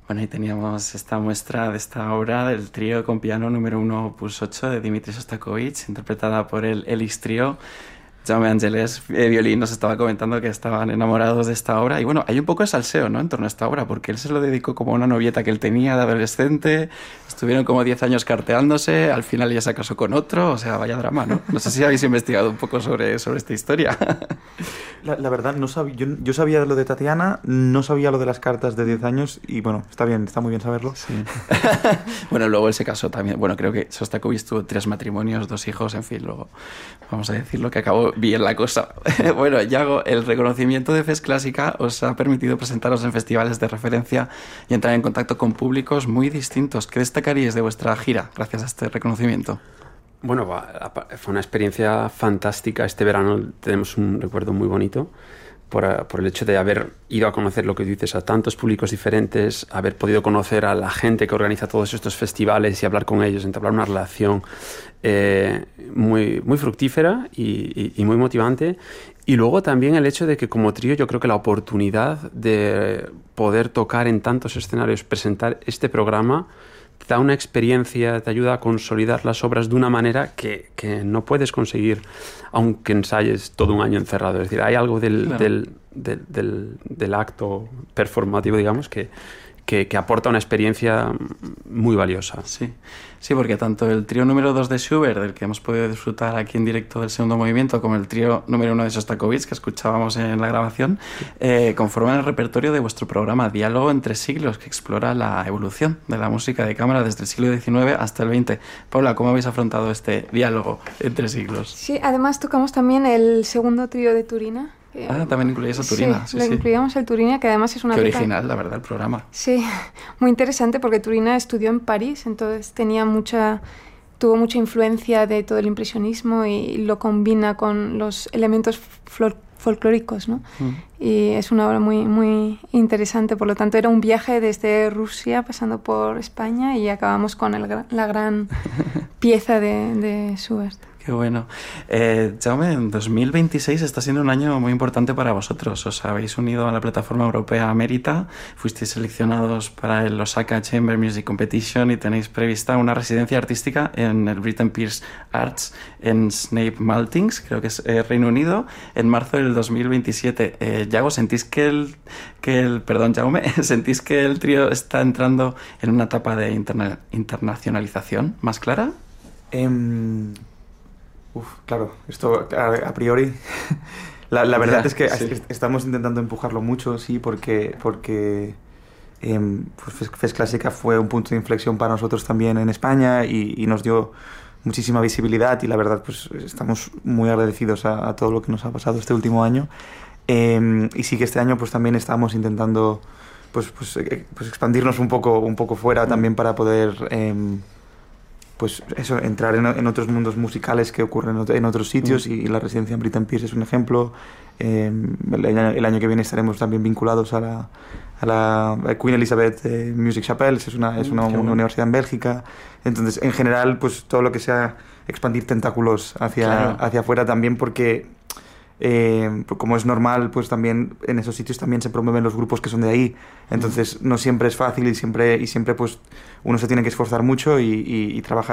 Bueno, y teníamos esta muestra de esta obra del trío con piano número 1 opus 8 de Dimitri Shostakovich, interpretada por el Elis Trio. Jaume Ángeles, violín, nos estaba comentando que estaban enamorados de esta obra. Y bueno, hay un poco de salseo, ¿no?, en torno a esta obra, porque él se lo dedicó como a una novieta que él tenía de adolescente. Estuvieron como 10 años carteándose, al final ella se casó con otro. O sea, vaya drama, ¿no? No sé si habéis investigado un poco sobre esta historia. La verdad, no sabía, yo sabía lo de Tatiana, no sabía lo de las cartas de 10 años y bueno, está bien, está muy bien saberlo. Sí. Bueno, luego él se casó también. Bueno, creo que Shostakovich tuvo 3 matrimonios, 2 hijos, en fin, luego vamos a decirlo que acabó bien la cosa. Bueno, Yago, el reconocimiento de FES Clásica os ha permitido presentaros en festivales de referencia y entrar en contacto con públicos muy distintos. ¿Qué destacaríais de vuestra gira gracias a este reconocimiento? Bueno, fue una experiencia fantástica. Este verano tenemos un recuerdo muy bonito por el hecho de haber ido a conocer, lo que dices, a tantos públicos diferentes, haber podido conocer a la gente que organiza todos estos festivales y hablar con ellos, entablar una relación muy, muy fructífera y muy motivante. Y luego también el hecho de que como trío yo creo que la oportunidad de poder tocar en tantos escenarios, presentar este programa, te da una experiencia, te ayuda a consolidar las obras de una manera que no puedes conseguir aunque ensayes todo un año encerrado. Es decir, hay algo del acto performativo, digamos, que aporta una experiencia muy valiosa. Sí, porque tanto el trío número 2 de Schubert, del que hemos podido disfrutar aquí en directo del segundo movimiento, como el trío número 1 de Shostakovich, que escuchábamos en la grabación, conforman el repertorio de vuestro programa Diálogo entre siglos, que explora la evolución de la música de cámara desde el siglo XIX hasta el XX. Paula, ¿cómo habéis afrontado este diálogo entre siglos? Sí, además tocamos también el segundo trío de Turina. También incluíais a Turina. Sí, incluíamos el Turina, que además es una... Qué original, la verdad, el programa. Sí, muy interesante porque Turina estudió en París, entonces tuvo mucha influencia de todo el impresionismo y lo combina con los elementos folclóricos, ¿no? Y es una obra muy, muy interesante. Por lo tanto, era un viaje desde Rusia pasando por España y acabamos con la gran pieza de Schubert. Qué bueno. Jaume, en 2026 está siendo un año muy importante para vosotros. Os habéis unido a la plataforma europea Mérita, fuisteis seleccionados para el Osaka Chamber Music Competition y tenéis prevista una residencia artística en el Britten Pears Arts en Snape Maltings, creo que es Reino Unido, en marzo del 2027. Yago, ¿sentís Jaume, ¿sentís que el trío está entrando en una etapa de internacionalización más clara? Claro, esto a priori... La verdad es que estamos intentando empujarlo mucho, sí, porque pues FES Clásica fue un punto de inflexión para nosotros también en España y nos dio muchísima visibilidad y la verdad pues estamos muy agradecidos a todo lo que nos ha pasado este último año. Y sí que este año pues también estamos intentando pues expandirnos un poco fuera también para poder... pues eso, entrar en otros mundos musicales que ocurren en otros sitios y la residencia en Britten Pears es un ejemplo. El año que viene estaremos también vinculados a la Queen Elizabeth Music Chapel, es una universidad en Bélgica. Entonces, en general, pues todo lo que sea expandir tentáculos hacia afuera también, porque como es normal, pues también en esos sitios también se promueven los grupos que son de ahí. Entonces no siempre es fácil y siempre pues uno se tiene que esforzar mucho y trabajar